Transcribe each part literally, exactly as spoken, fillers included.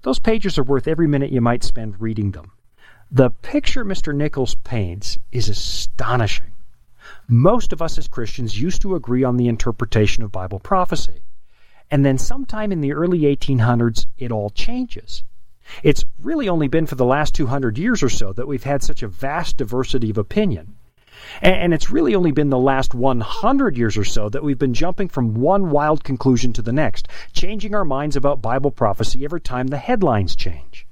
those pages are worth every minute you might spend reading them. The picture Mister Nichols paints is astonishing. Most of us as Christians used to agree on the interpretation of Bible prophecy. And then sometime in the early eighteen hundreds, it all changes. It's really only been for the last two hundred years or so that we've had such a vast diversity of opinion. And it's really only been the last one hundred years or so that we've been jumping from one wild conclusion to the next, changing our minds about Bible prophecy every time the headlines change.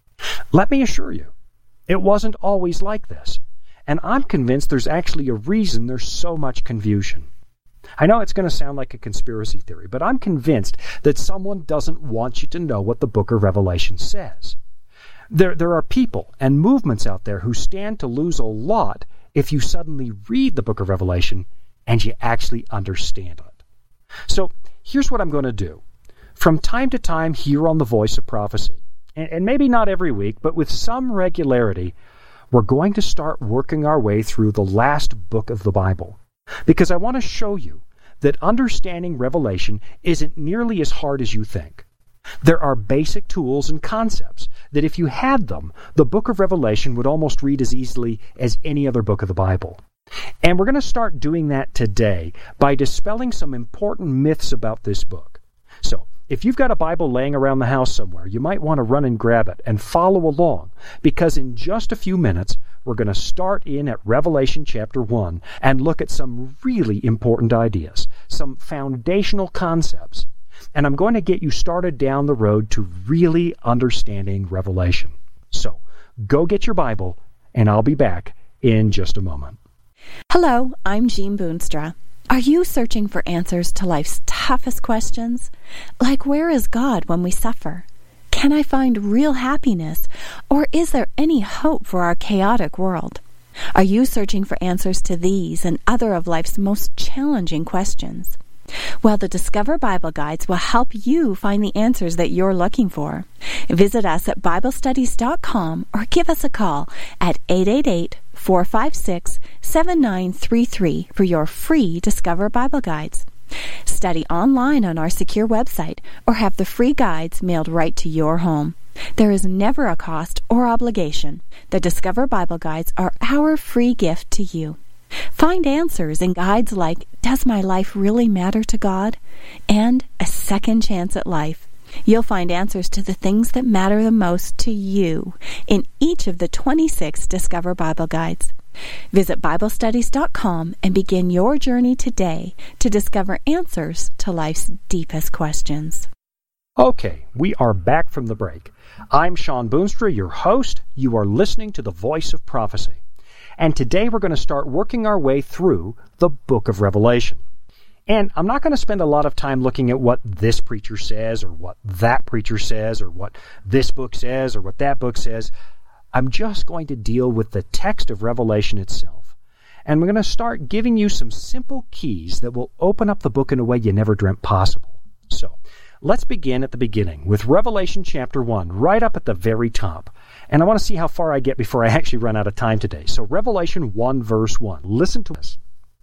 Let me assure you, it wasn't always like this. And I'm convinced there's actually a reason there's so much confusion. I know it's going to sound like a conspiracy theory, but I'm convinced that someone doesn't want you to know what the book of Revelation says. There, there are people and movements out there who stand to lose a lot if you suddenly read the book of Revelation and you actually understand it. So here's what I'm going to do. From time to time here on The Voice of Prophecy, and, and maybe not every week, but with some regularity, we're going to start working our way through the last book of the Bible. Because I want to show you that understanding Revelation isn't nearly as hard as you think. There are basic tools and concepts that if you had them, the book of Revelation would almost read as easily as any other book of the Bible. And we're going to start doing that today by dispelling some important myths about this book. So, if you've got a Bible laying around the house somewhere, you might want to run and grab it and follow along, because in just a few minutes, we're going to start in at Revelation chapter one and look at some really important ideas, some foundational concepts. And I'm going to get you started down the road to really understanding Revelation. So, go get your Bible, and I'll be back in just a moment. Hello, I'm Jean Boonstra. Are you searching for answers to life's toughest questions? Like, where is God when we suffer? Can I find real happiness? Or is there any hope for our chaotic world? Are you searching for answers to these and other of life's most challenging questions? Well, the Discover Bible Guides will help you find the answers that you're looking for. Visit us at Bible Studies dot com or give us a call at eight eight eight, four five six, seven nine three three for your free Discover Bible Guides. Study online on our secure website or have the free guides mailed right to your home. There is never a cost or obligation. The Discover Bible Guides are our free gift to you. Find answers in guides like Does My Life Really Matter to God? And A Second Chance at Life. You'll find answers to the things that matter the most to you in each of the twenty-six Discover Bible Guides. Visit Bible Studies dot com and begin your journey today to discover answers to life's deepest questions. Okay, we are back from the break. I'm Sean Boonstra, your host. You are listening to The Voice of Prophecy. And today we're going to start working our way through the book of Revelation. And I'm not going to spend a lot of time looking at what this preacher says or what that preacher says or what this book says or what that book says. I'm just going to deal with the text of Revelation itself. And we're going to start giving you some simple keys that will open up the book in a way you never dreamt possible. So, let's begin at the beginning with Revelation chapter one, right up at the very top. And I want to see how far I get before I actually run out of time today. So Revelation one, verse one. Listen to this.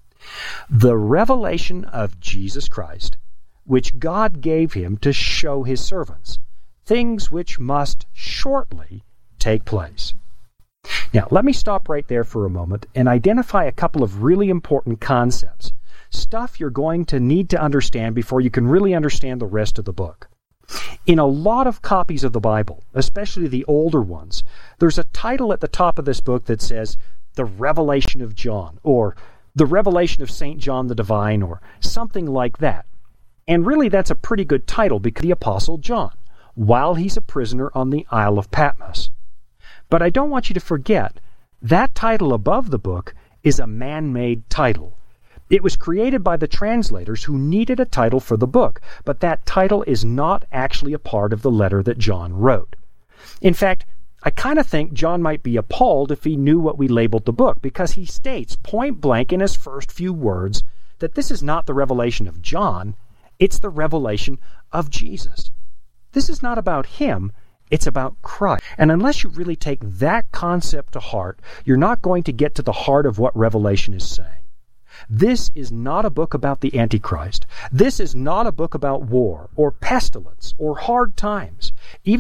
The revelation of Jesus Christ, which God gave him to show his servants, things which must shortly take place. Now, let me stop right there for a moment and identify a couple of really important concepts. Stuff you're going to need to understand before you can really understand the rest of the book. In a lot of copies of the Bible, especially the older ones, there's a title at the top of this book that says, The Revelation of John, or The Revelation of Saint John the Divine, or something like that. And really that's a pretty good title because the Apostle John, while he's a prisoner on the Isle of Patmos. But I don't want you to forget, that title above the book is a man-made title. It was created by the translators who needed a title for the book, but that title is not actually a part of the letter that John wrote. In fact, I kind of think John might be appalled if he knew what we labeled the book, because he states point blank in his first few words that this is not the revelation of John, it's the revelation of Jesus. This is not about him, it's about Christ. And unless you really take that concept to heart, you're not going to get to the heart of what Revelation is saying. This is not a book about the Antichrist. This is not a book about war or pestilence or hard times. Even